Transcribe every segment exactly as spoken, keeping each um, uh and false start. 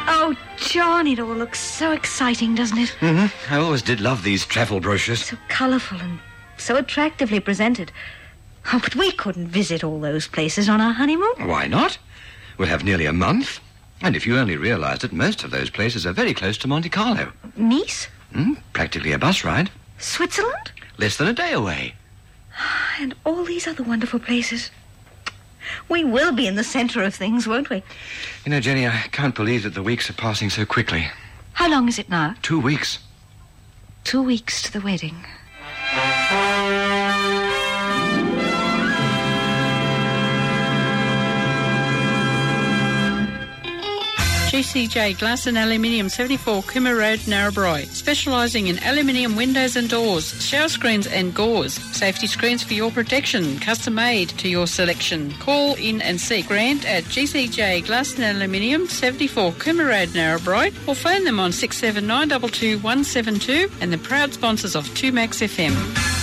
Oh, John, it all looks so exciting, doesn't it? Mm-hmm. I always did love these travel brochures. So colourful and so attractively presented. Oh, but we couldn't visit all those places on our honeymoon. Why not? We'll have nearly a month. And if you only realised that most of those places are very close to Monte Carlo. Nice? Mm, practically a bus ride. Switzerland? Less than a day away. And all these other wonderful places. We will be in the centre of things, won't we? You know, Jenny, I can't believe that the weeks are passing so quickly. How long is it now? Two weeks. Two weeks to the wedding. G C J Glass and Aluminium, seventy-four Cooma Road, Narrabri. Specialising in aluminium windows and doors, shower screens and gauze. Safety screens for your protection, custom made to your selection. Call in and see Grant at G C J Glass and Aluminium, seventy-four Cooma Road, Narrabri, or phone them on six seven nine two two one seven two, and the proud sponsors of two Max F M.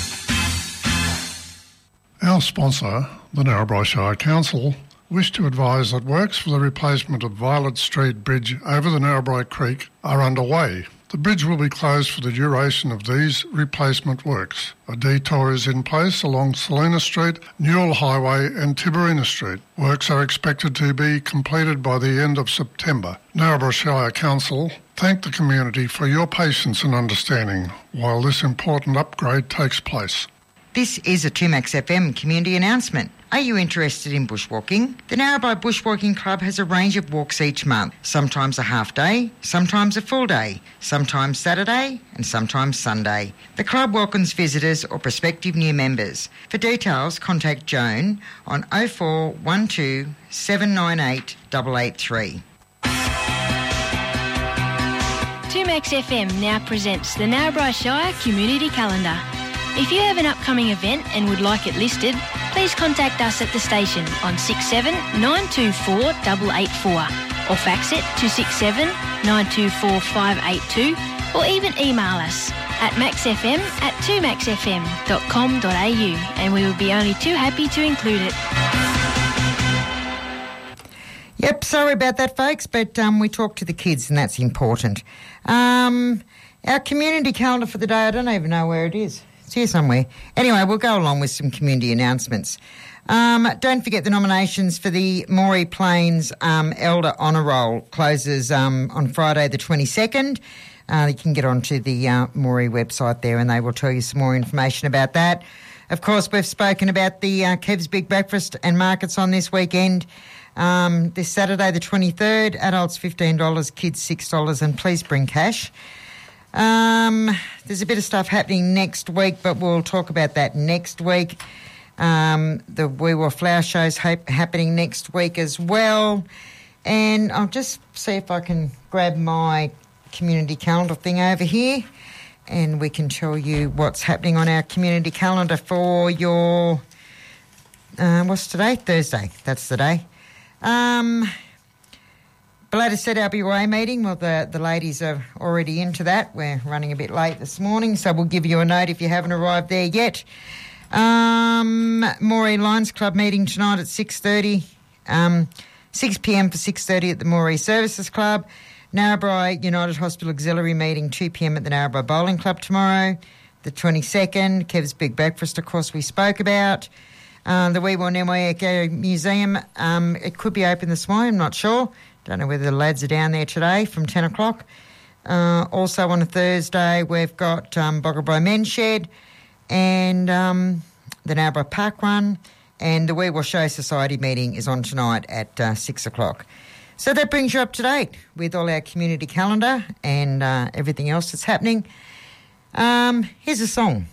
Our sponsor, the Narrabri Shire Council, wish to advise that works for the replacement of Violet Street Bridge over the Narrabri Creek are underway. The bridge will be closed for the duration of these replacement works. A detour is in place along Salina Street, Newell Highway and Tiberina Street. Works are expected to be completed by the end of September. Narrabri Shire Council thank the community for your patience and understanding while this important upgrade takes place. This is a two Max F M community announcement. Are you interested in bushwalking? The Narrabri Bushwalking Club has a range of walks each month, sometimes a half day, sometimes a full day, sometimes Saturday and sometimes Sunday. The club welcomes visitors or prospective new members. For details, contact Joan on oh four one two seven nine eight eight eight three. two Max F M now presents the Narrabri Shire Community Calendar. If you have an upcoming event and would like it listed, please contact us at the station on six seven nine two four eight eight four or fax it to six seven nine two four five eight two or even email us at maxfm at two max f m dot com dot a u and we will be only too happy to include it. Yep, sorry about that, folks, but um, we talk to the kids and that's important. Um, our community calendar for the day, I don't even know where it is. It's here somewhere. Anyway, we'll go along with some community announcements. Um, don't forget the nominations for the Moree Plains um, Elder Honour Roll closes um, on Friday the twenty-second. Uh, you can get onto the uh, Moree website there and they will tell you some more information about that. Of course, we've spoken about the uh, Kev's Big Breakfast and markets on this weekend. Um, this Saturday the twenty-third, adults fifteen dollars, kids six dollars, and please bring cash. Um, there's a bit of stuff happening next week, but we'll talk about that next week. Um, the Wee Waa Flower Show's ha- happening next week as well. And I'll just see if I can grab my community calendar thing over here and we can tell you what's happening on our community calendar for your, uh, what's today? Thursday. That's the day. Um... Belated said our B Y A meeting, well, the, the ladies are already into that. We're running a bit late this morning, so we'll give you a note if you haven't arrived there yet. Um, Moree Lions Club meeting tonight at six thirty, um, six p m for six thirty at the Moree Services Club. Narrabri United Hospital Auxiliary meeting two p m at the Narrabri Bowling Club tomorrow. The twenty-second, Kev's Big Breakfast, of course, we spoke about. Um, the Wee Waa Nemoi Museum, um, it could be open this morning, I'm not sure. Don't know whether the lads are down there today from ten o'clock. Uh, also on a Thursday, we've got um, Bogabro Men's Shed and um, the Narrabri Park Run, and the Wee Waa Show Society meeting is on tonight at uh, six o'clock. So that brings you up to date with all our community calendar and uh, everything else that's happening. Um, here's a song.